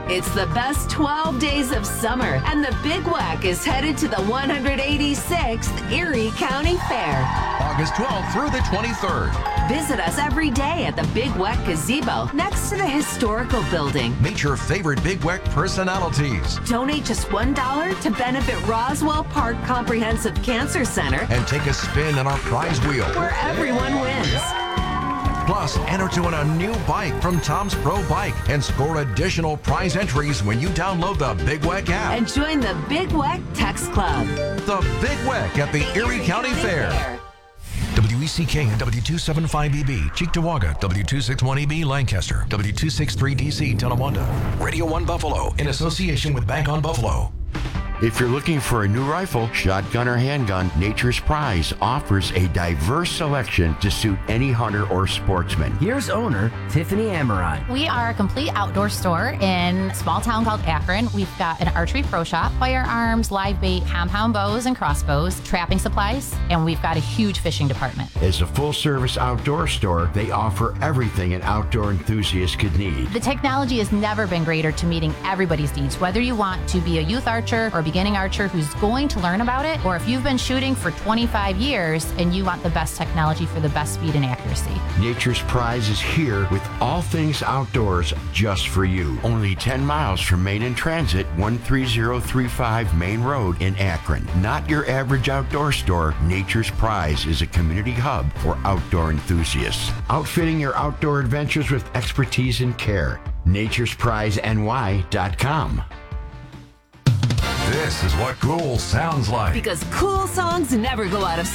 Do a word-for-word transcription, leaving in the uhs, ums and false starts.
It's the best twelve days of summer, and the Big Weck is headed to the one hundred eighty-sixth Erie County Fair. August twelfth through the twenty-third. Visit us every day at the Big Weck Gazebo next to the historical building. Meet your favorite Big Weck personalities. Donate just one dollar to benefit Roswell Park Comprehensive Cancer Center And take a spin on our prize wheel. where everyone wins. Plus, enter to win a new bike from Tom's Pro Bike and score additional prize entries when you download the Big Weck app. And join the Big Weck Text Club. The Big Weck at the Erie County Fair. W E C K and W two seventy-five E B, Cheektowaga, W two sixty-one E B, Lancaster, W two sixty-three D C, Tonawanda, Radio one Buffalo, in association with Bank on Buffalo. If you're looking for a new rifle, shotgun, or handgun, Nature's Prize offers a diverse selection to suit any hunter or sportsman. Here's owner Tiffany Amaron. We are a complete outdoor store in a small town called Akron. We've got an archery pro shop, firearms, live bait, compound bows and crossbows, trapping supplies, and we've got a huge fishing department. As a full-service outdoor store, they offer everything an outdoor enthusiast could need. The technology has never been greater to meeting everybody's needs, whether you want to be a youth archer or beginning archer who's going to learn about it, or if you've been shooting for twenty-five years and you want the best technology for the best speed and accuracy. Nature's Prize is here with all things outdoors just for you. Only ten miles from Main and Transit, one three zero three five Main Road in Akron. Not your average outdoor store, Nature's Prize is a community hub for outdoor enthusiasts. Outfitting your outdoor adventures with expertise and care. Nature's Prize N Y dot com. This is what cool sounds like. Because cool songs never go out of